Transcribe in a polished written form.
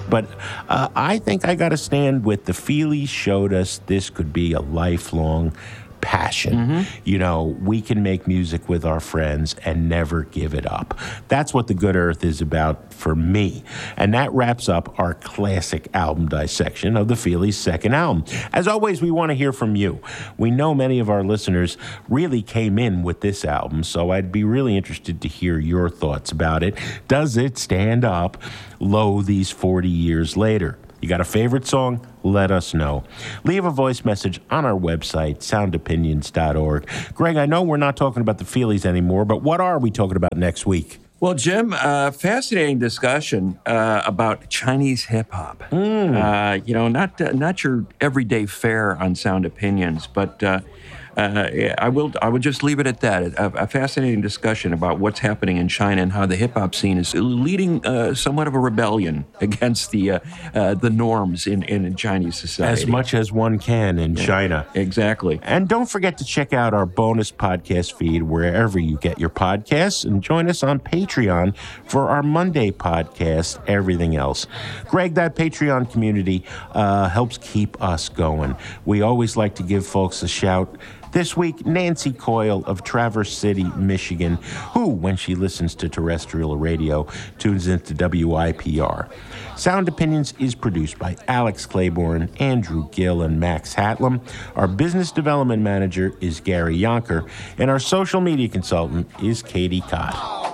But I think I got to stand with the Feelies showed us this could be a lifelong passion. You know, we can make music with our friends and never give it up. That's what The Good Earth is about for me. And that wraps up our classic album dissection of the Feelies' second album. As always, we want to hear from you. We know many of our listeners really came in with this album, so I'd be really interested to hear your thoughts about it. Does it stand up low these 40 years later? You got a favorite song? Let us know. Leave a voice message on our website, soundopinions.org. Greg, I know we're not talking about the Feelies anymore, but what are we talking about next week? Well, Jim, fascinating discussion about Chinese hip hop. Not your everyday fare on Sound Opinions, but I will just leave it at that. A fascinating discussion about what's happening in China and how the hip hop scene is leading somewhat of a rebellion against the norms in Chinese society. As much as one can in China. Exactly. And don't forget to check out our bonus podcast feed wherever you get your podcasts, and join us on Patreon for our Monday podcast, Everything Else. Greg, that Patreon community helps keep us going. We always like to give folks a shout. This week, Nancy Coyle of Traverse City, Michigan, who, when she listens to terrestrial radio, tunes into WIPR. Sound Opinions is produced by Alex Claiborne, Andrew Gill, and Max Hatlam. Our business development manager is Gary Yonker, and our social media consultant is Katie Cott.